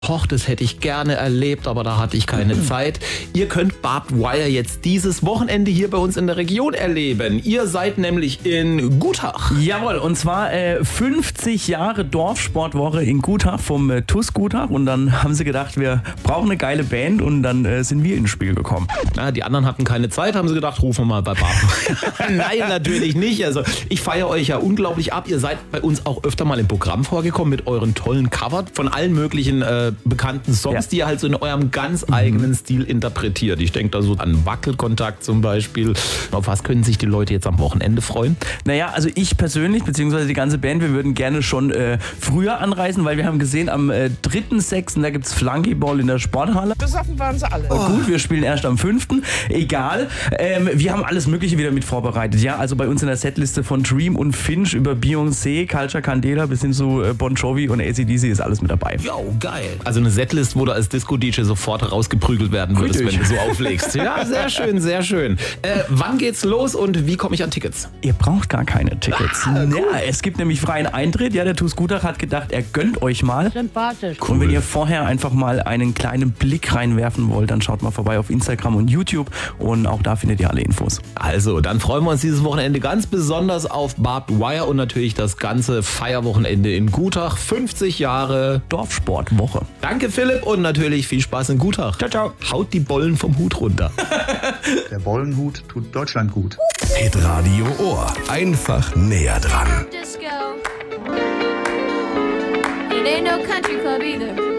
Och, das hätte ich gerne erlebt, aber da hatte ich keine Zeit. Ihr könnt Barbed Wire jetzt dieses Wochenende hier bei uns in der Region erleben. Ihr seid nämlich in Gutach. Jawohl, und zwar 50 Jahre Dorfsportwoche in Gutach vom TuS Gutach. Und dann haben sie gedacht, wir brauchen eine geile Band und dann sind wir ins Spiel gekommen. Ja, die anderen hatten keine Zeit, haben sie gedacht, rufen wir mal bei Barbed Wire. Nein, natürlich nicht. Also ich feiere euch ja unglaublich ab. Ihr seid bei uns auch öfter mal im Programm vorgekommen mit euren tollen Covern von allen möglichen bekannten Songs, die ihr halt so in eurem ganz eigenen Stil interpretiert. Ich denke da so an Wackelkontakt zum Beispiel. Auf was können sich die Leute jetzt am Wochenende freuen? Naja, also ich persönlich, beziehungsweise die ganze Band, wir würden gerne schon früher anreisen, weil wir haben gesehen, am 3.6. da gibt es Flunkyball in der Sporthalle. Besoffen waren sie alle. Gut, wir spielen erst am 5. Egal. Wir haben alles Mögliche wieder mit vorbereitet. Ja, also bei uns in der Setliste von Dream und Finch über Beyoncé, Culture Candela bis hin zu Bon Jovi und AC/DC ist alles mit dabei. Jo, geil. Also eine Setlist, wo du als Disco-DJ sofort rausgeprügelt werden würdest, wenn du so auflegst. Ja, sehr schön, sehr schön. Wann geht's los und wie komme ich an Tickets? Ihr braucht gar keine Tickets. Cool. Ja, es gibt nämlich freien Eintritt. Ja, der TuS Gutach hat gedacht, er gönnt euch mal. Sympathisch. Cool. Und wenn ihr vorher einfach mal einen kleinen Blick reinwerfen wollt, dann schaut mal vorbei auf Instagram und YouTube und auch da findet ihr alle Infos. Also, dann freuen wir uns dieses Wochenende ganz besonders auf Barbed Wire und natürlich das ganze Feierwochenende in Gutach. 50 Jahre Dorfsportwoche. Danke Philipp und natürlich viel Spaß in Gutach. Ciao, ciao. Haut die Bollen vom Hut runter. Der Bollenhut tut Deutschland gut. Hitradio Ohr. Einfach näher dran. Disco. It ain't no country club either.